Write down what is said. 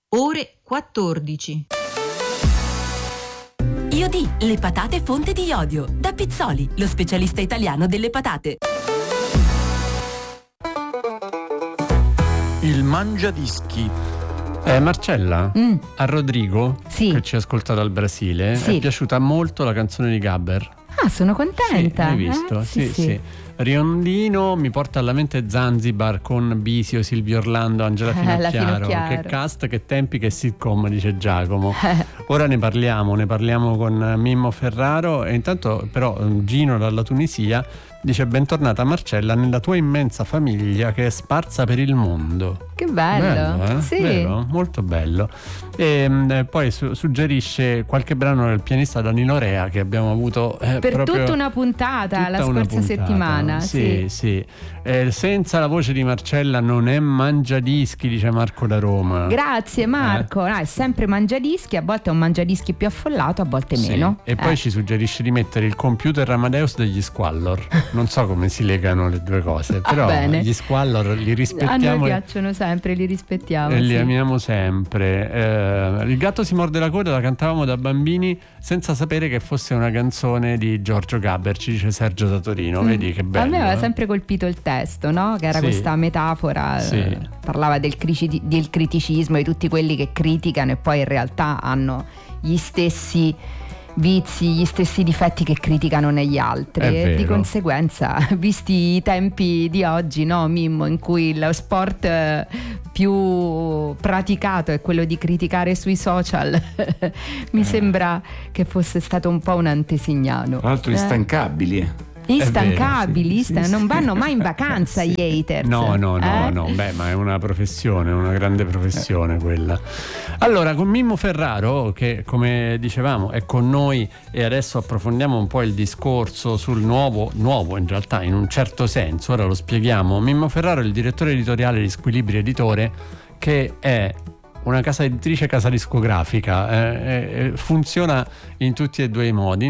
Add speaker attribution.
Speaker 1: ore 14.
Speaker 2: IOD, le patate fonte di iodio. Da Pizzoli, lo specialista italiano delle patate.
Speaker 3: Il mangiadischi.
Speaker 4: Marcella, a Rodrigo,
Speaker 1: Sì.
Speaker 4: che ci ha ascoltato dal Brasile,
Speaker 1: Sì.
Speaker 4: è piaciuta molto la canzone di Gabber.
Speaker 1: Ah, sono contenta.
Speaker 4: Sì, hai visto? Sì. Riondino mi porta alla mente Zanzibar con Bisio, Silvio Orlando, Angela
Speaker 1: La
Speaker 4: Finocchiaro.
Speaker 1: Finocchiaro.
Speaker 4: Che cast, che tempi, che sitcom, dice Giacomo. Ora ne parliamo con Mimmo Ferraro. E intanto però Gino dalla Tunisia dice: bentornata Marcella nella tua immensa famiglia che è sparsa per il mondo.
Speaker 1: Che bello. Sì.
Speaker 4: Vero? Molto bello. E poi suggerisce qualche brano del pianista Danilo Rea che abbiamo avuto
Speaker 1: Per
Speaker 4: proprio
Speaker 1: tutta una puntata la
Speaker 4: una
Speaker 1: scorsa
Speaker 4: puntata.
Speaker 1: settimana.
Speaker 4: Sì. Senza la voce di Marcella non è mangiadischi, dice Marco da Roma.
Speaker 1: Grazie Marco. È sempre mangiadischi, a volte è un mangiadischi più affollato, a volte
Speaker 4: Sì.
Speaker 1: meno.
Speaker 4: E poi ci suggerisce di mettere il computer Amadeus degli Squallor. Non so come si legano le due cose, però
Speaker 1: bene.
Speaker 4: gli Squallor li
Speaker 1: A
Speaker 4: rispettiamo
Speaker 1: noi piacciono sempre, li rispettiamo.
Speaker 4: e li
Speaker 1: sì.
Speaker 4: amiamo sempre. Il gatto si morde la coda la cantavamo da bambini senza sapere che fosse una canzone di Giorgio Gabber, ci dice Sergio da Torino. Vedi che bello.
Speaker 1: A me aveva sempre colpito il testo, no? Che era
Speaker 4: Sì.
Speaker 1: questa metafora,
Speaker 4: Sì.
Speaker 1: parlava del criticismo, di tutti quelli che criticano e poi in realtà hanno gli stessi vizi, gli stessi difetti che criticano negli altri.
Speaker 4: È
Speaker 1: E di
Speaker 4: vero.
Speaker 1: conseguenza, visti i tempi di oggi, no, Mimmo, in cui lo sport più praticato è quello di criticare sui social, mi sembra che fosse stato un po' un antesignano.
Speaker 3: Tra l'altro instancabili.
Speaker 1: Instancabili,
Speaker 4: È vero, sì.
Speaker 1: non vanno mai in vacanza
Speaker 4: Sì.
Speaker 1: gli haters.
Speaker 4: No, beh, ma è una professione, una grande professione quella. Allora, con Mimmo Ferraro, che come dicevamo è con noi, e adesso approfondiamo un po' il discorso sul nuovo in realtà, in un certo senso, ora lo spieghiamo. Mimmo Ferraro è il direttore editoriale di Squilibri Editore, che è una casa editrice, casa discografica, funziona in tutti e due i modi.